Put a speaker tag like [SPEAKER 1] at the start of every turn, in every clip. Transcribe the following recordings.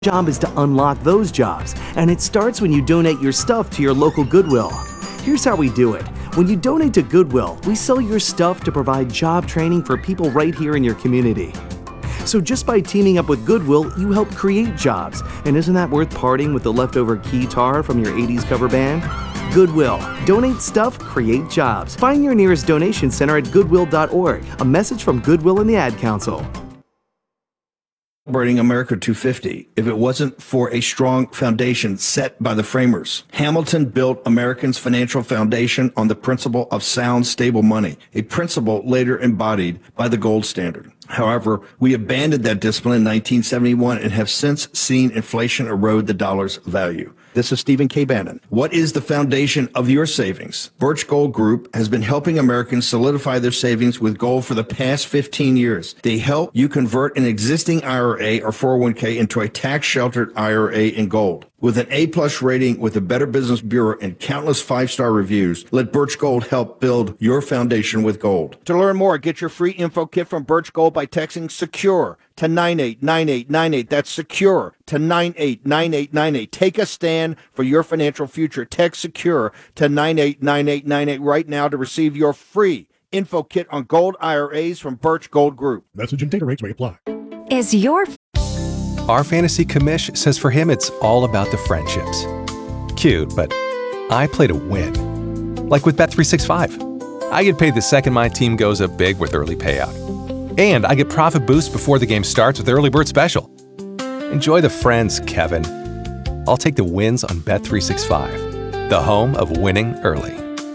[SPEAKER 1] job is to unlock those jobs, and it starts when you donate your stuff to your local Goodwill. Here's how we do it. When you donate to Goodwill, we sell your stuff to provide job training for people right here in your community. So just by teaming up with Goodwill, you help create jobs. And isn't that worth parting with the leftover guitar from your 80s cover band? Goodwill. Donate stuff, create jobs. Find your nearest donation center at goodwill.org. A message from Goodwill and the Ad Council.
[SPEAKER 2] Celebrating America 250 if it wasn't for a strong foundation set by the framers. Hamilton built Americans' financial foundation on the principle of sound, stable money, a principle later embodied by the gold standard. However, we abandoned that discipline in 1971 and have since seen inflation erode the dollar's value. This is Stephen K. Bannon. What is the foundation of your savings? Birch Gold Group has been helping Americans solidify their savings with gold for the past 15 years. They help you convert an existing IRA or 401k into a tax-sheltered IRA in gold. With an A-plus rating with the Better Business Bureau and countless 5-star reviews, let Birch Gold help build your foundation with gold. To learn more, get your free info kit from Birch Gold by texting SECURE to 989898. That's SECURE to 989898. Take a stand for your financial future. Text SECURE to 989898 right now to receive your free info kit on gold IRAs from Birch Gold Group.
[SPEAKER 3] Message and data rates may apply.
[SPEAKER 4] Is your
[SPEAKER 5] Our fantasy commish says for him it's all about the friendships. Cute, but I play to win. Like with Bet365. I get paid the second my team goes up big with early payout. And I get profit boost before the game starts with Early Bird Special. Enjoy the friends, Kevin. I'll take the wins on Bet365, the home of winning early.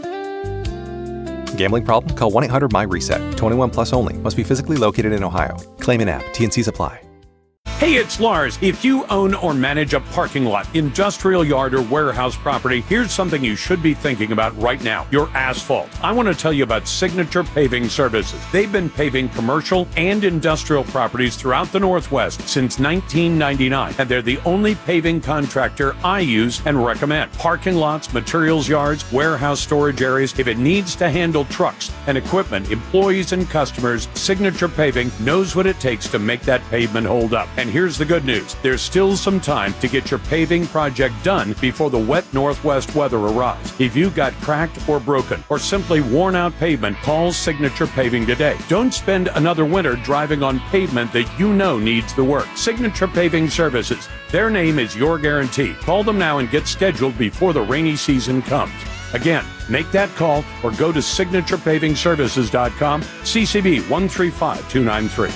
[SPEAKER 5] Gambling problem? Call 1-800-MY-RESET. 21 plus only. Must be physically located in Ohio. Claim in app. T&Cs apply.
[SPEAKER 6] Hey, it's Lars. If you own or manage a parking lot, industrial yard, or warehouse property, here's something you should be thinking about right now: your asphalt. I want to tell you about Signature Paving Services. They've been paving commercial and industrial properties throughout the Northwest since 1999, and they're the only paving contractor I use and recommend. Parking lots, materials yards, warehouse storage areas. If it needs to handle trucks and equipment, employees and customers, Signature Paving knows what it takes to make that pavement hold up. And here's the good news. There's still some time to get your paving project done before the wet Northwest weather arrives. If you've got cracked or broken or simply worn out pavement, call Signature Paving today. Don't spend another winter driving on pavement that you know needs the work. Signature Paving Services. Their name is your guarantee. Call them now and get scheduled before the rainy season comes. Again, make that call or go to signaturepavingservices.com, CCB 135293.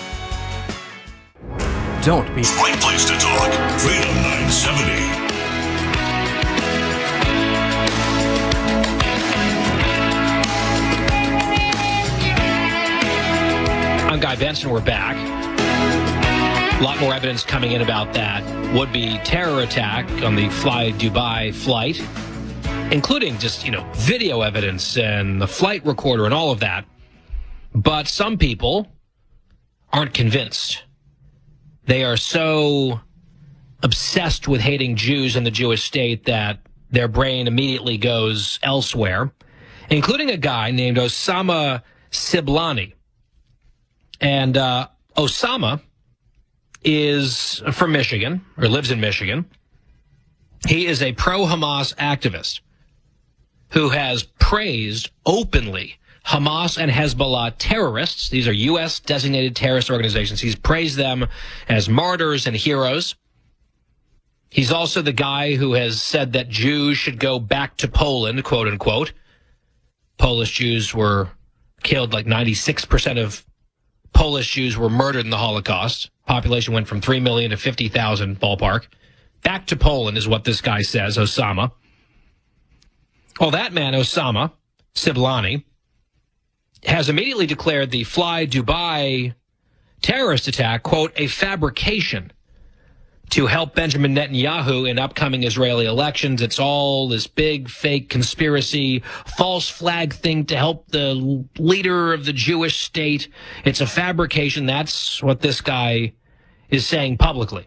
[SPEAKER 5] Don't be...
[SPEAKER 7] Right place to talk. Freedom 970.
[SPEAKER 8] I'm Guy Benson. We're back. A lot more evidence coming in about that would-be terror attack on the Fly Dubai flight, including just, video evidence and the flight recorder and all of that. But some people aren't convinced. They are so obsessed with hating Jews and the Jewish state that their brain immediately goes elsewhere, including a guy named Osama Siblani. And Osama is from Michigan, or lives in Michigan. He is a pro-Hamas activist who has praised openly Hamas and Hezbollah terrorists. These are U.S. designated terrorist organizations. He's praised them as martyrs and heroes. He's also the guy who has said that Jews should go back to Poland, quote unquote. Polish Jews were killed, like 96% of Polish Jews were murdered in the Holocaust. Population went from 3 million to 50,000 ballpark. Back to Poland is what this guy says, Osama. Well, that man, Osama Siblani, has immediately declared the Fly Dubai terrorist attack, quote, a fabrication to help Benjamin Netanyahu in upcoming Israeli elections. It's all this big fake conspiracy, false flag thing to help the leader of the Jewish state. It's a fabrication. That's what this guy is saying publicly.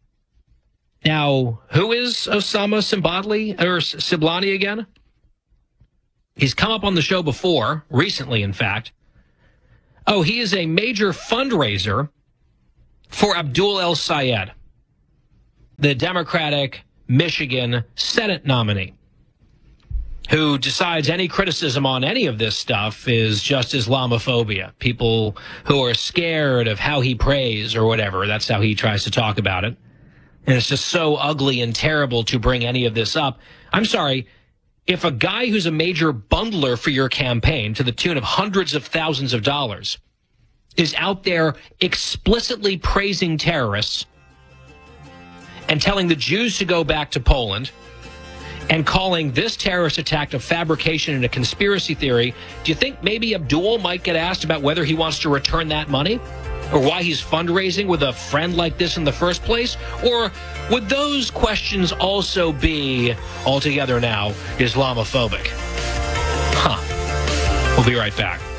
[SPEAKER 8] Now, who is Osama Siblani again? He's come up on the show before, recently, in fact. Oh, he is a major fundraiser for Abdul El Sayed. the Democratic Michigan Senate nominee, who decides any criticism on any of this stuff is just Islamophobia. People who are scared of how he prays or whatever. That's how he tries to talk about it. And it's just so ugly and terrible to bring any of this up. I'm sorry, if a guy who's a major bundler for your campaign to the tune of hundreds of thousands of dollars is out there explicitly praising terrorists and telling the Jews to go back to Poland and calling this terrorist attack a fabrication and a conspiracy theory, do you think maybe Abdul might get asked about whether he wants to return that money? Or why he's fundraising with a friend like this in the first place? Or would those questions also be, altogether now, Islamophobic? We'll be right back.